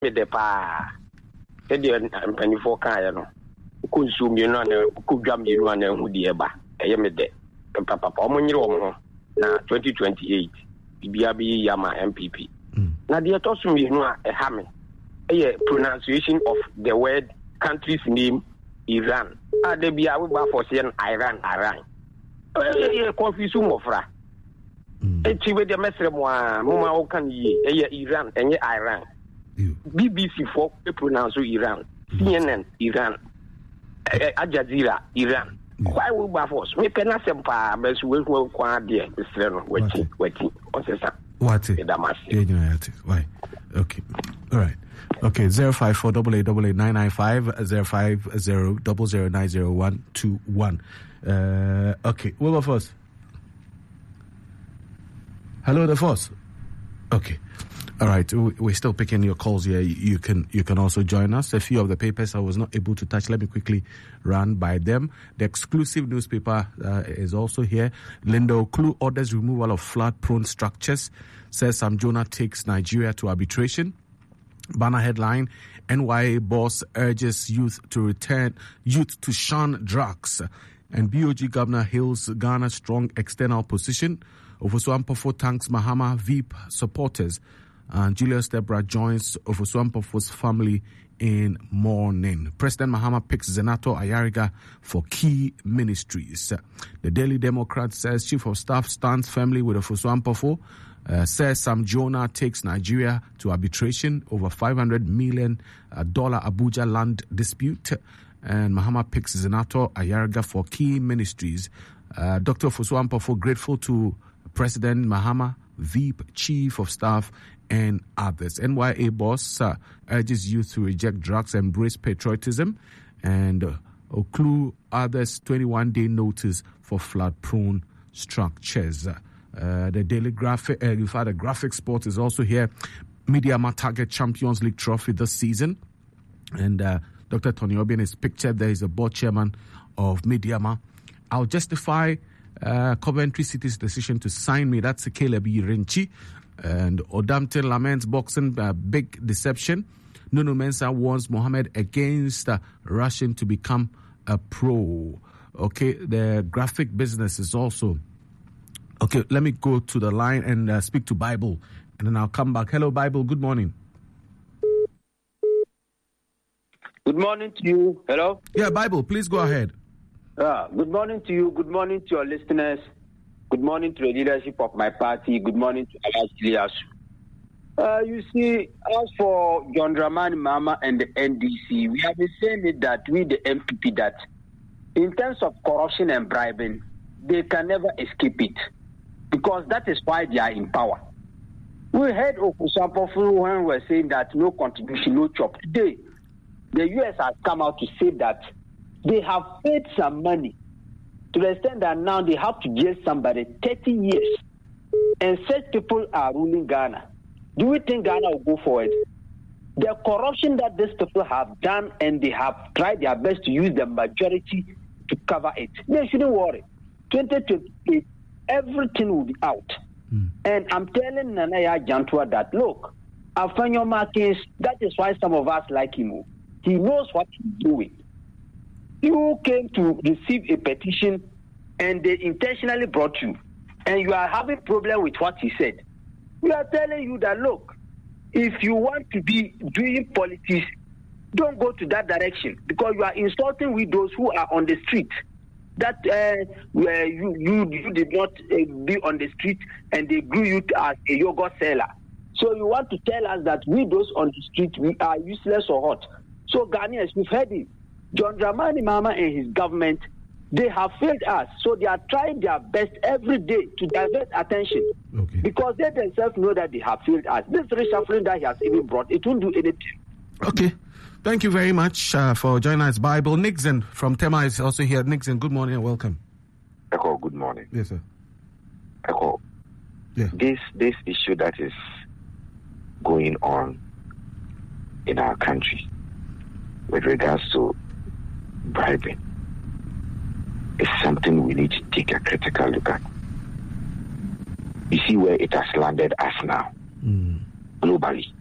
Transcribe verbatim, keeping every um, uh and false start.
me de pa. Said you penny for Kayano. Consume you know, could jump you one and who dear ba. I am a de. Papa, Omon, now twenty twenty-eight. B R B Yama M P P. Now, the autosum is not a hammer. A pronunciation of the word country's name, Iran. Ah, they be our for saying Iran, Iran. A confusion of Ra. It's with the message, Mama can ye, Iran, and Iran. B B C for pronounce Iran, C N N, Iran, Al Jazeera, Iran. Why would Buffos? We cannot say, but we will quite dear, Mister Waiting, waiting, what's that? What? Why? Okay. All right. Okay. Zero five four double eight double eight nine nine five zero five zero double zero nine zero one two one. Uh. Okay. Wilberforce. Hello, the force. Okay. All right, we're still picking your calls here. You can you can also join us. A few of the papers I was not able to touch. Let me quickly run by them. The exclusive newspaper uh, is also here. Linda Oklu orders removal of flood-prone structures. Says Sam Jonah takes Nigeria to arbitration. Banner headline: N Y A boss urges youth to return youth to shun drugs. And B O G governor hails Ghana's strong external position. Ofosu-Ampofo thanks Mahama V I P supporters. And Julius Debra joins Ofosu-Ampofo's family in mourning. President Mahama picks Zenato Ayariga for key ministries. The Daily Democrat says Chief of Staff stands firmly with Ofosu-Ampofo. Uh, says Sam Jonah takes Nigeria to arbitration over five hundred million dollars Abuja land dispute. And Mahama picks Zenato Ayariga for key ministries. Uh, Doctor Ofosu-Ampofo grateful to President Mahama, V I P, Chief of Staff, and others. N Y A boss uh, urges youth to reject drugs and embrace patriotism. And uh, Oklu others twenty-one day notice for flood-prone structures. Uh, the Daily Graphic, uh, in fact, the Graphic Sports is also here. Mediama target Champions League trophy this season. And uh, Doctor Tony Obian is pictured there. He's a board chairman of Mediama. I'll justify uh, Coventry City's decision to sign me. That's Caleb Renchi. And Odampton laments boxing uh, big deception. Nuno Mensah warns Mohammed against uh, rushing to become a pro. Okay, the graphic business is also. Okay, let me go to the line and uh, speak to Bible, and then I'll come back. Hello, Bible. Good morning. Good morning to you. Hello? Yeah, Bible, please go ahead. Uh, good morning to you. Good morning to your listeners. Good morning to the leadership of my party. Good morning to Alaji Liasu. Uh, you see, as for John Dramani Mahama and the N D C, we have been saying it that we, the M P P, that in terms of corruption and bribing, they can never escape it because that is why they are in power. We heard Ofosu-Ampofo when we were saying that no contribution, no chop. Today, the U S has come out to say that they have paid some money to the extent that now they have to jail somebody thirty years. And such people are ruling Ghana. Do we think Ghana will go forward? The corruption that these people have done, and they have tried their best to use the majority to cover it. They shouldn't worry. twenty twenty-eight, everything will be out. Mm. And I'm telling Nanaya Jantua that, look, Afanyo Martins, that is why some of us like him. He knows what he's doing. You came to receive a petition and they intentionally brought you, and you are having problem with what he said. We are telling you that, look, if you want to be doing politics, don't go to that direction because you are insulting with those who are on the street. That uh, where you, you you did not uh, be on the street and they grew you as a yogurt seller. So you want to tell us that we those on the street, we are useless or what? So Ghanaians, we've heard it. John Dramani Mahama and his government, they have failed us. So they are trying their best every day to divert attention. Okay. Because they themselves know that they have failed us. This reshuffling that he has even brought, it won't do anything. Okay. Thank you very much uh, for joining us. Bible. Nixon from Tema is also here. Nixon, good morning and welcome. Echo, good morning. Yes, sir. Echo, yeah. this, this issue that is going on in our country with regards to bribing is something we need to take a critical look at. You see where it has landed us now, mm. globally.